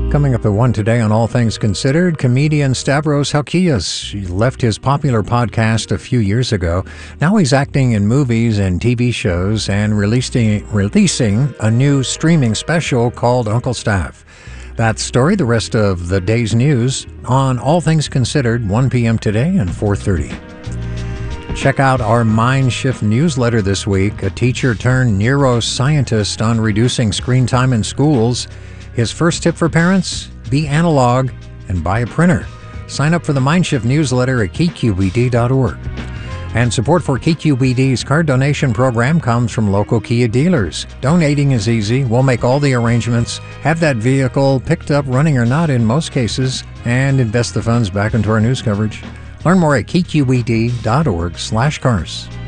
Coming up at 1 today on All Things Considered, comedian Stavros Halkias. He left his popular podcast a few years ago. Now he's acting in movies and TV shows and releasing a new streaming special called Uncle Stav. That story, the rest of the day's news on All Things Considered, 1 p.m. today and 4:30. Check out our Mind Shift newsletter this week, a teacher turned neuroscientist on reducing screen time in schools. His first tip for parents, be analog and buy a printer. Sign up for the Mindshift newsletter at kqbd.org. And support for KQBD's card donation program comes from local Kia dealers. Donating is easy. We'll make all the arrangements, have that vehicle picked up running or not in most cases, and invest the funds back into our news coverage. Learn more at kqbd.org/cars.